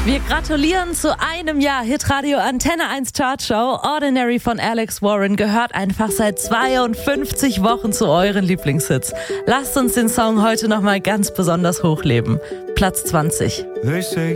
Wir gratulieren zu einem Jahr Hitradio Antenne 1 Chartshow. Ordinary von Alex Warren gehört einfach seit 52 Wochen zu euren Lieblingshits. Lasst uns den Song heute nochmal ganz besonders hochleben. Platz 20.